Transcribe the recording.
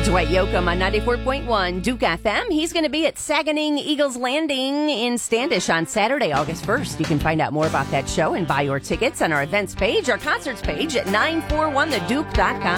Dwight Yoakam on 94.1 Duke FM. He's going to be at Saganing Eagles Landing in Standish on Saturday, August 1st. You can find out more about that show and buy your tickets on our events page, our concerts page at 941theduke.com.